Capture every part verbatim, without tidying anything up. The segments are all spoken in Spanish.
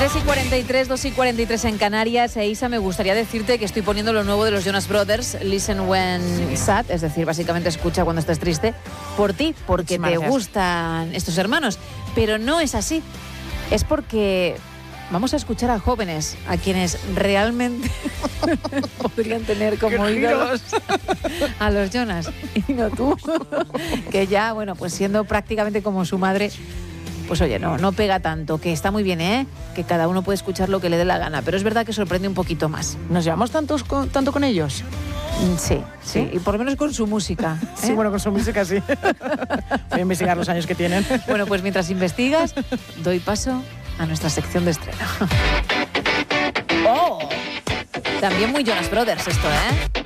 tres y cuarenta y tres, dos y cuarenta y tres en Canarias. E Isa, me gustaría decirte que estoy poniendo lo nuevo de los Jonas Brothers, Listen When Sad, es decir, básicamente escucha cuando estés triste, por ti, porque te gustan estos hermanos. Pero no es así. Es porque vamos a escuchar a jóvenes, a quienes realmente podrían tener como ídolos a los Jonas. Y no tú, que ya, bueno, pues siendo prácticamente como su madre, pues oye, no, no pega tanto, que está muy bien, ¿eh? Que cada uno puede escuchar lo que le dé la gana, pero es verdad que sorprende un poquito más. ¿Nos llevamos tantos con, tanto con ellos? Sí, sí, sí, y por lo menos con su música, ¿eh? Sí, bueno, con su música sí. Voy a investigar los años que tienen. Bueno, pues mientras investigas, doy paso a nuestra sección de estreno. ¡Oh! También muy Jonas Brothers esto, ¿eh?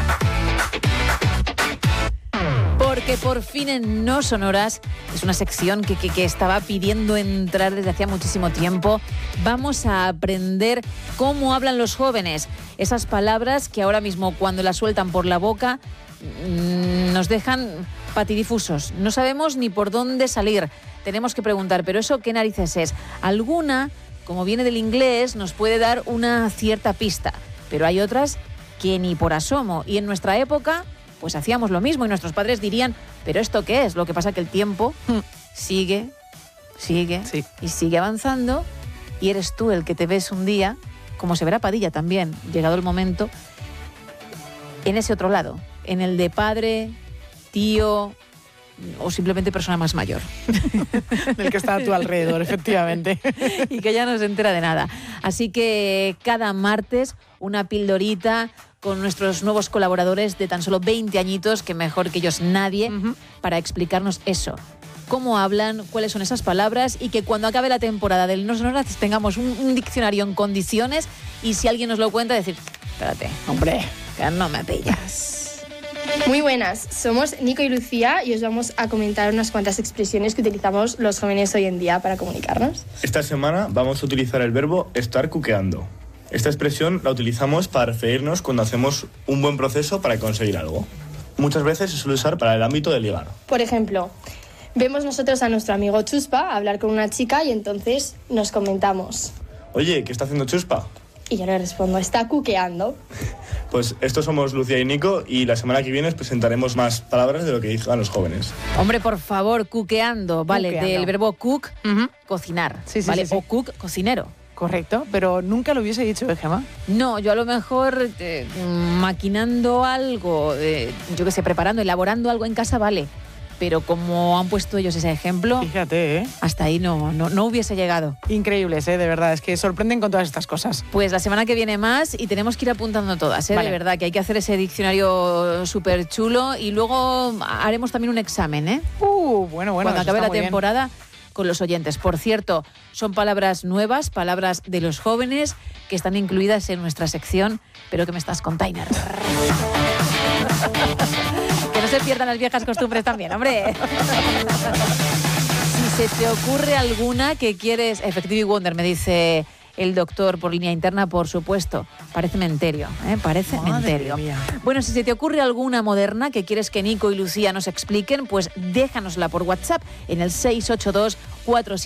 Porque por fin en No Sonoras, es una sección que, que, que estaba pidiendo entrar desde hacía muchísimo tiempo. Vamos a aprender cómo hablan los jóvenes. Esas palabras que ahora mismo cuando las sueltan por la boca mmm, nos dejan patidifusos. No sabemos ni por dónde salir. Tenemos que preguntar, ¿pero eso qué narices es? Alguna, como viene del inglés, nos puede dar una cierta pista. Pero hay otras que ni por asomo. Y en nuestra época, pues hacíamos lo mismo y nuestros padres dirían, ¿pero esto qué es? Lo que pasa es que el tiempo sigue, sigue sí. y sigue avanzando y eres tú el que te ves un día, como se verá Padilla también, llegado el momento, en ese otro lado, en el de padre, tío o simplemente persona más mayor. Del que está a tu alrededor, efectivamente. Y que ya no se entera de nada. Así que cada martes una pildorita con nuestros nuevos colaboradores de tan solo veinte añitos, que mejor que ellos nadie, uh-huh. para explicarnos eso. Cómo hablan, cuáles son esas palabras y que cuando acabe la temporada del No Sonoras tengamos un, un diccionario en condiciones y si alguien nos lo cuenta decir, espérate, hombre, que no me pillas. Muy buenas, somos Nico y Lucía y os vamos a comentar unas cuantas expresiones que utilizamos los jóvenes hoy en día para comunicarnos. Esta semana vamos a utilizar el verbo estar cuqueando. Esta expresión la utilizamos para referirnos cuando hacemos un buen proceso para conseguir algo. Muchas veces se suele usar para el ámbito de ligar. Por ejemplo, vemos nosotros a nuestro amigo Chuspa hablar con una chica y entonces nos comentamos: oye, ¿qué está haciendo Chuspa? Y yo le respondo: está cuqueando. Pues estos somos Lucía y Nico y la semana que viene os presentaremos más palabras de lo que dicen los jóvenes. Hombre, por favor, cuqueando, vale, cuqueando. Del verbo cook, uh-huh. cocinar, sí, sí, ¿vale? Sí, sí. O cook, cocinero. Correcto, pero nunca lo hubiese dicho, ¿eh, Gemma? No, yo a lo mejor eh, maquinando algo, eh, yo qué sé, preparando, elaborando algo en casa, vale. Pero como han puesto ellos ese ejemplo, fíjate, ¿eh? Hasta ahí no, no, no hubiese llegado. Increíbles, ¿eh? De verdad, es que sorprenden con todas estas cosas. Pues la semana que viene más y tenemos que ir apuntando todas, ¿eh? Vale. De verdad, que hay que hacer ese diccionario súper chulo y luego haremos también un examen, ¿eh? Uh, bueno, bueno. Cuando acabe la temporada bien. Con los oyentes. Por cierto, son palabras nuevas, palabras de los jóvenes que están incluidas en nuestra sección, pero que me estás container. Que no se pierdan las viejas costumbres también, hombre. Si se te ocurre alguna que quieres... Effective Wonder, me dice el doctor por línea interna, por supuesto. Parece menterio, ¿eh? Parece Madre menterio. Mía. Bueno, si se te ocurre alguna moderna que quieres que Nico y Lucía nos expliquen, pues déjanosla por WhatsApp en el seis ocho dos cuatro siete